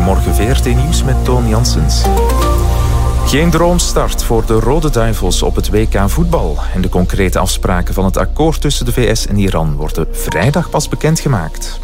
Goedemorgen, VRT Nieuws met Toon Janssens. Geen droomstart voor de Rode Duivels op het WK voetbal. En de concrete afspraken van het akkoord tussen de VS en Iran worden vrijdag pas bekendgemaakt.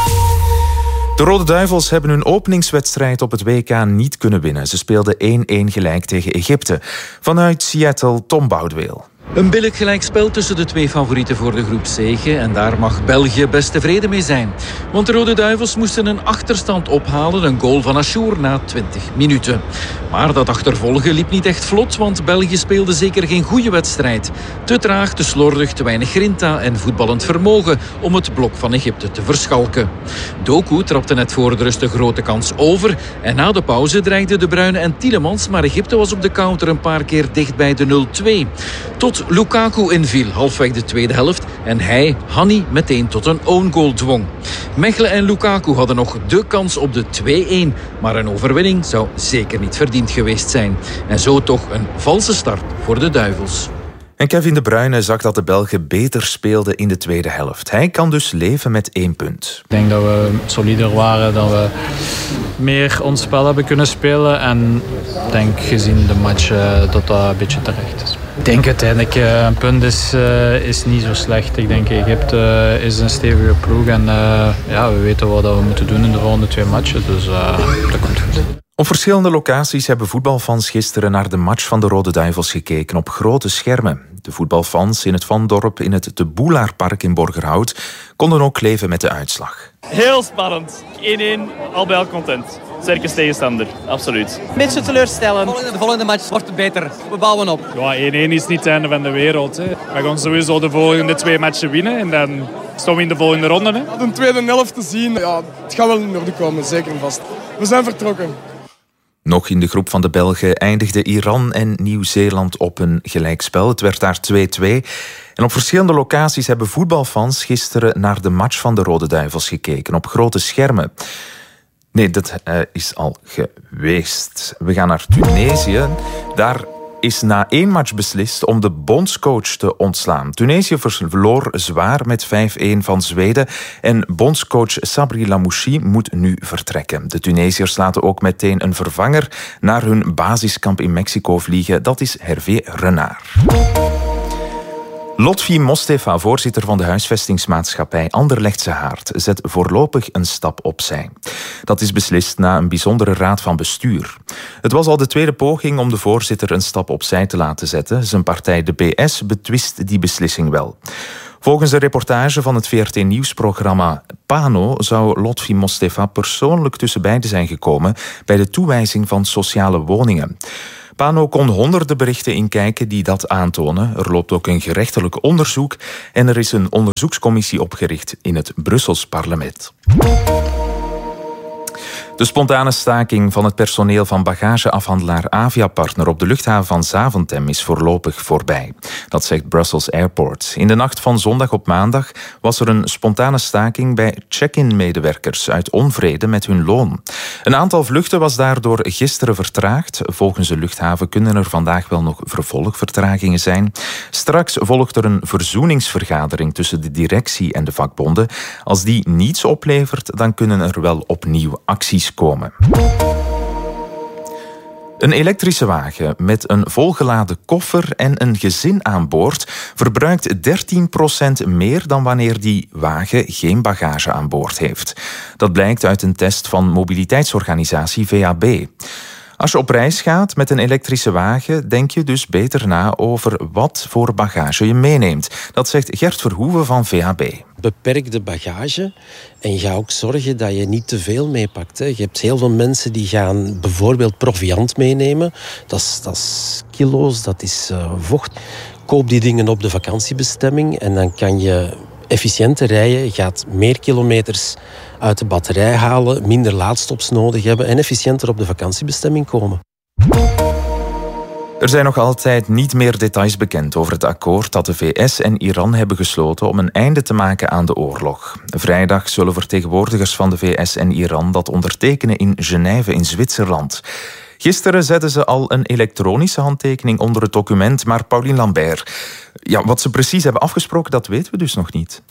De Rode Duivels hebben hun openingswedstrijd op het WK niet kunnen winnen. Ze speelden 1-1 gelijk tegen Egypte. Vanuit Seattle, Tom Boudeweel. Een billig gelijkspel tussen de twee favorieten voor de groepzege. En daar mag België best tevreden mee zijn. Want de Rode Duivels moesten een achterstand ophalen. Een goal van Ashour na 20 minuten. Maar dat achtervolgen liep niet echt vlot. Want België speelde zeker geen goede wedstrijd. Te traag, te slordig, te weinig grinta en voetballend vermogen om het blok van Egypte te verschalken. Doku trapte net voor de rust een grote kans over. En na de pauze dreigden De Bruyne en Tielemans. Maar Egypte was op de counter een paar keer dicht bij de 0-2. Tot Lukaku inviel halfweg de tweede helft en hij, Hanni, meteen tot een own goal dwong. Mechelen en Lukaku hadden nog de kans op de 2-1, maar een overwinning zou zeker niet verdiend geweest zijn. En zo toch een valse start voor de Duivels. En Kevin De Bruyne zag dat de Belgen beter speelden in de tweede helft. Hij kan dus leven met 1 punt. Ik denk dat we solider waren, dat we meer ons spel hebben kunnen spelen. En ik denk gezien de match dat dat een beetje terecht is. Ik denk uiteindelijk een punt is niet zo slecht. Ik denk Egypte is een stevige ploeg. En we weten wat we moeten doen in de volgende 2 matchen. Dus dat komt goed. Op verschillende locaties hebben voetbalfans gisteren naar de match van de Rode Duivels gekeken op grote schermen. De voetbalfans in het Vandorp in het De Boelaarpark in Borgerhout konden ook leven met de uitslag. Heel spannend. 1-1, al bij al content. Sterke tegenstander, absoluut. Een beetje teleurstellend. De volgende match wordt het beter. We bouwen op. Ja, 1-1 is niet het einde van de wereld. Hè. We gaan sowieso de volgende 2 matchen winnen en dan staan we in de volgende ronde. Hè. De tweede helft te zien, het gaat wel in orde komen, zeker en vast. We zijn vertrokken. Nog in de groep van de Belgen eindigden Iran en Nieuw-Zeeland op een gelijkspel. Het werd daar 2-2. En op verschillende locaties hebben voetbalfans gisteren naar de match van de Rode Duivels gekeken op grote schermen. Nee, dat is al geweest. We gaan naar Tunesië. Daar is na 1 match beslist om de bondscoach te ontslaan. Tunesië verloor zwaar met 5-1 van Zweden en bondscoach Sabri Lamouchi moet nu vertrekken. De Tunesiërs laten ook meteen een vervanger naar hun basiskamp in Mexico vliegen. Dat is Hervé Renard. Lotfi Mostefa, voorzitter van de huisvestingsmaatschappij Anderlechtse Haard, zet voorlopig een stap opzij. Dat is beslist na een bijzondere raad van bestuur. Het was al de tweede poging om de voorzitter een stap opzij te laten zetten. Zijn partij, de PS, betwist die beslissing wel. Volgens een reportage van het VRT Nieuwsprogramma Pano zou Lotfi Mostefa persoonlijk tussen beiden zijn gekomen bij de toewijzing van sociale woningen. Pano kon honderden berichten inkijken die dat aantonen. Er loopt ook een gerechtelijk onderzoek en er is een onderzoekscommissie opgericht in het Brussels parlement. De spontane staking van het personeel van bagageafhandelaar Aviapartner op de luchthaven van Zaventem is voorlopig voorbij. Dat zegt Brussels Airport. In de nacht van zondag op maandag was er een spontane staking bij check-in-medewerkers uit onvrede met hun loon. Een aantal vluchten was daardoor gisteren vertraagd. Volgens de luchthaven kunnen er vandaag wel nog vervolgvertragingen zijn. Straks volgt er een verzoeningsvergadering tussen de directie en de vakbonden. Als die niets oplevert, dan kunnen er wel opnieuw acties komen. Een elektrische wagen met een volgeladen koffer en een gezin aan boord verbruikt 13% meer dan wanneer die wagen geen bagage aan boord heeft. Dat blijkt uit een test van mobiliteitsorganisatie VAB. Als je op reis gaat met een elektrische wagen, denk je dus beter na over wat voor bagage je meeneemt. Dat zegt Gert Verhoeven van VAB. Beperk de bagage en ga ook zorgen dat je niet te veel meepakt. Je hebt heel veel mensen die gaan bijvoorbeeld proviant meenemen. Dat is kilo's, dat is vocht. Koop die dingen op de vakantiebestemming en dan kan je efficiënter rijden. Je gaat meer kilometers uit de batterij halen, minder laadstops nodig hebben en efficiënter op de vakantiebestemming komen. Er zijn nog altijd niet meer details bekend over het akkoord dat de VS en Iran hebben gesloten om een einde te maken aan de oorlog. Vrijdag zullen vertegenwoordigers van de VS en Iran dat ondertekenen in Genève in Zwitserland. Gisteren zetten ze al een elektronische handtekening onder het document, maar Pauline Lambert, wat ze precies hebben afgesproken, dat weten we dus nog niet.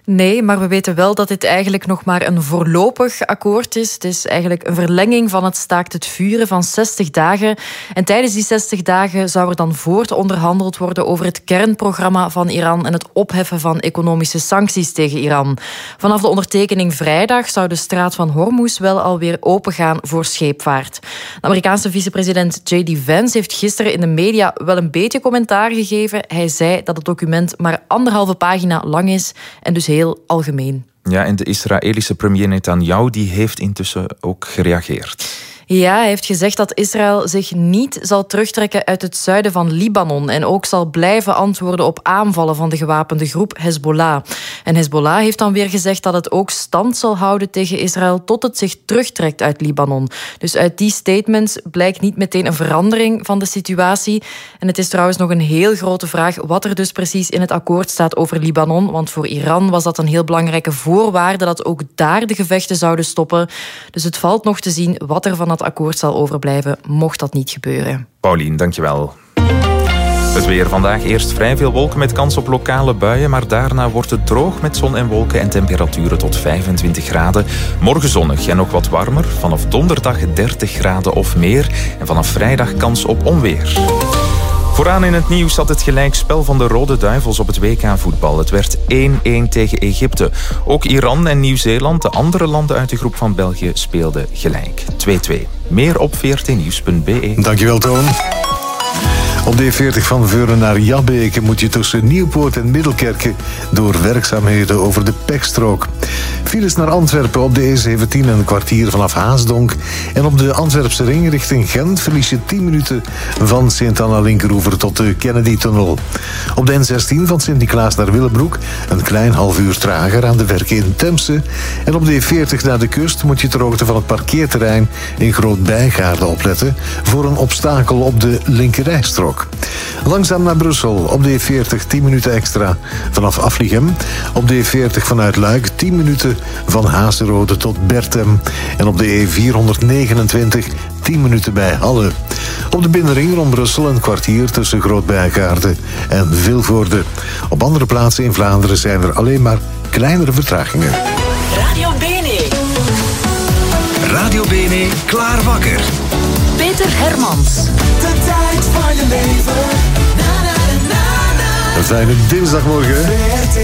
Nee, maar we weten wel dat dit eigenlijk nog maar een voorlopig akkoord is. Het is eigenlijk een verlenging van het staakt het vuren van 60 dagen. En tijdens die 60 dagen zou er dan voort onderhandeld worden over het kernprogramma van Iran en het opheffen van economische sancties tegen Iran. Vanaf de ondertekening vrijdag zou de straat van Hormuz wel alweer opengaan voor scheepvaart. De Amerikaanse vicepresident J.D. Vance heeft gisteren in de media wel een beetje commentaar gegeven. Hij zei dat het document maar 1,5 pagina lang is en dus heel algemeen. Ja, en de Israëlische premier Netanyahu die heeft intussen ook gereageerd. Ja, hij heeft gezegd dat Israël zich niet zal terugtrekken uit het zuiden van Libanon en ook zal blijven antwoorden op aanvallen van de gewapende groep Hezbollah. En Hezbollah heeft dan weer gezegd dat het ook stand zal houden tegen Israël tot het zich terugtrekt uit Libanon. Dus uit die statements blijkt niet meteen een verandering van de situatie. En het is trouwens nog een heel grote vraag wat er dus precies in het akkoord staat over Libanon, want voor Iran was dat een heel belangrijke voorwaarde dat ook daar de gevechten zouden stoppen. Dus het valt nog te zien wat er van het akkoord zal overblijven, mocht dat niet gebeuren. Paulien, dankjewel. Het weer vandaag. Eerst vrij veel wolken met kans op lokale buien, maar daarna wordt het droog met zon en wolken en temperaturen tot 25 graden. Morgen zonnig en nog wat warmer. Vanaf donderdag 30 graden of meer. En vanaf vrijdag kans op onweer. Vooraan in het nieuws zat het gelijkspel van de Rode Duivels op het WK-voetbal. Het werd 1-1 tegen Egypte. Ook Iran en Nieuw-Zeeland, de andere landen uit de groep van België, speelden gelijk. 2-2. Meer op vrtnieuws.be. Dankjewel, Toon. Op de E40 van Veuren naar Jabbeke moet je tussen Nieuwpoort en Middelkerke door werkzaamheden over de Pekstrook. Files naar Antwerpen op de E17 een kwartier vanaf Haasdonk. En op de Antwerpse ring richting Gent verlies je 10 minuten van Sint-Anna-Linkeroever tot de Kennedy-tunnel. Op de N16 van Sint-Niklaas naar Willebroek een klein half uur trager aan de werken in Temse. En op de E40 naar de kust moet je ter hoogte van het parkeerterrein in Groot-Bijgaarde opletten voor een obstakel op de linkerrijstrook. Langzaam naar Brussel op de E40 10 minuten extra vanaf Afligem. Op de E40 vanuit Luik 10 minuten van Haserode tot Bertem. En op de E429 10 minuten bij Halle. Op de binnenring rond Brussel een kwartier tussen Groot-Bijgaarde en Vilvoorde. Op andere plaatsen in Vlaanderen zijn er alleen maar kleinere vertragingen. Radio Bene. Radio Bene, klaar wakker. Peter Hermans. De tijd van je leven. Een fijne dinsdagmorgen.